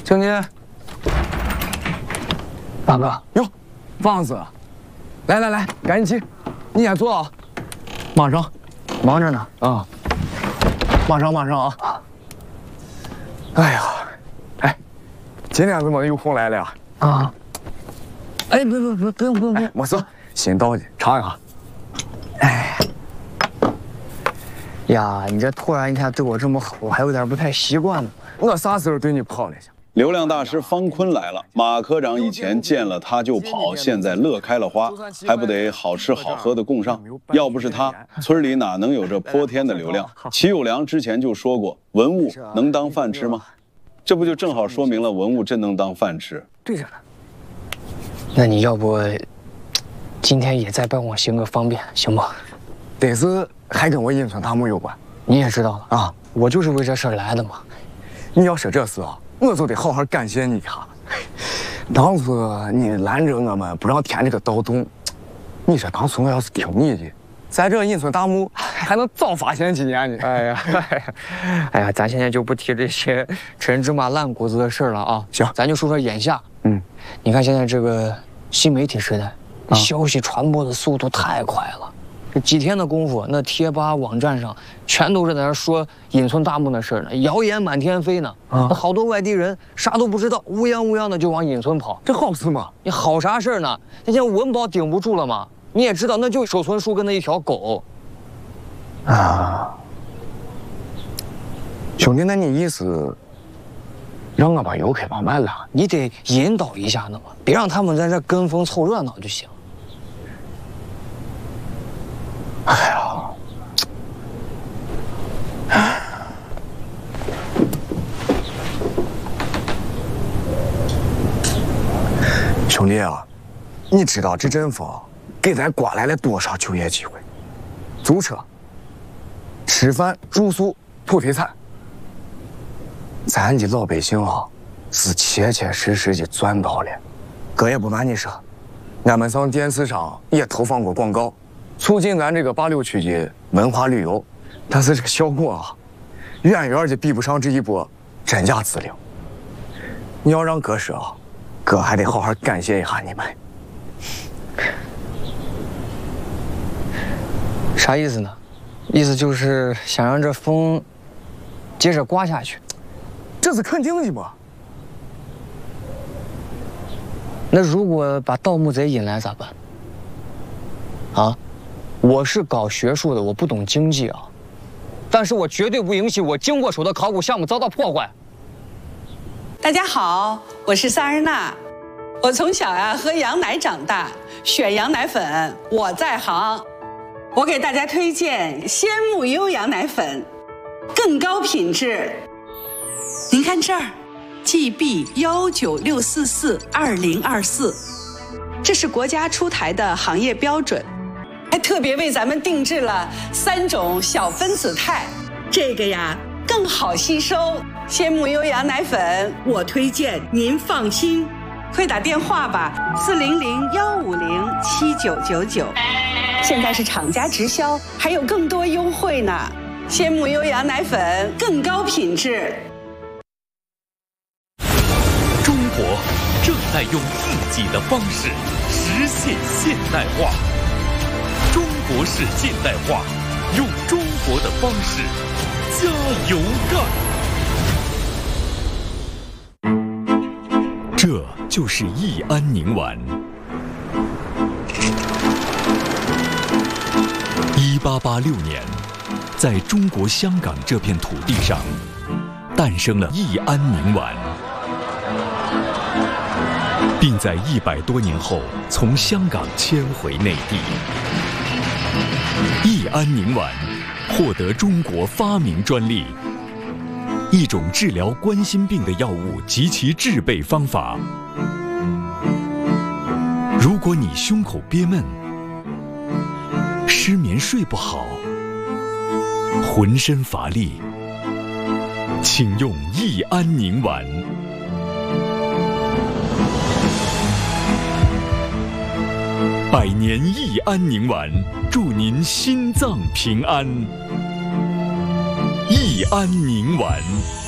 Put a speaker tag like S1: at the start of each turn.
S1: 请你。
S2: 大哥，
S1: 哟，王子，来来来，赶紧起，你先坐啊。马上，
S2: 忙着呢
S1: 啊，马上啊。哎呀，哎，今天怎么有空来了呀？
S2: 啊。哎，不用，
S1: 没事，新到的，尝一下。
S2: 哎。呀，你这突然一下对我这么好，我还有点不太习惯呢。
S1: 我啥时候对你不好了？
S3: 流量大师方坤来了，马科长以前见了他就跑，现在乐开了花，还不得好吃好喝的供上？要不是他，村里哪能有这泼天的流量？齐有良之前就说过，文物能当饭吃吗？这不就正好说明了文物真能当饭吃？
S2: 对着呢。那你要不，今天也再帮我行个方便，行不？
S1: 得是还跟我银村大墓有关。
S2: 你也知道了
S1: 啊，
S2: 我就是为这事儿来的嘛。
S1: 你要说这事啊，我就得好好感谢你一下。当初你拦着我们不让填这个盗洞，你说当初我要是听你的，在这银村大墓还能早发现几年呢。
S2: 哎呀，咱现在就不提这些陈芝麻烂谷子的事儿了啊。
S1: 行，
S2: 咱就说说眼下。你看现在这个新媒体时代，消息传播的速度太快了。这几天的功夫，那贴吧网站上全都是在那说隐村大墓的事儿呢，谣言满天飞呢。那好多外地人啥都不知道，乌泱乌泱的就往隐村跑，
S1: 这好事吗？
S2: 你好啥事儿呢？那现在文保顶不住了嘛？你也知道，那就守村树跟那一条狗。
S1: 啊，兄弟，那你意思让我把油开往慢了？
S2: 你得引导一下呢嘛，别让他们在这跟风凑热闹就行。
S1: 哎呀，兄弟啊，你知道这阵风给咱刮来了多少就业机会？租车、吃饭、住宿、土特产，咱的老百姓啊是切切实实的赚到了。哥也不瞒你说，俺们上电视上也投放过广告，促进咱这个86区的文化旅游，但是这个效果啊，远远的比不上这一波真假资料。你要让哥说啊，哥还得好好感谢一下你们。
S2: 啥意思呢？意思就是想让这风接着刮下去。
S1: 这是肯定的嘛。
S2: 那如果把盗墓贼引来咋办？啊？我是搞学术的，我不懂经济啊，但是我绝对不允许我经过手的考古项目遭到破坏。
S4: 大家好，我是萨日娜，我从小喝羊奶长大，选羊奶粉我在行。我给大家推荐鲜木优羊奶粉，更高品质。您看这儿 ，GB196442024，这是国家出台的行业标准。还特别为咱们定制了3种小分子肽，这个呀更好吸收。鲜木优羊奶粉，我推荐，您放心。快打电话吧，400-150-7999。现在是厂家直销，还有更多优惠呢。鲜木优羊奶粉，更高品质。
S5: 中国正在用自己的方式实现现代化。中国式现代化，用中国的方式加油干！这就是益安宁丸。1886年，在中国香港这片土地上，诞生了益安宁丸，并在100多年后从香港迁回内地。益安宁丸获得中国发明专利，一种治疗冠心病的药物及其制备方法。如果你胸口憋闷、失眠睡不好、浑身乏力，请用益安宁丸。100年益安宁丸，祝您心脏平安。益安宁丸。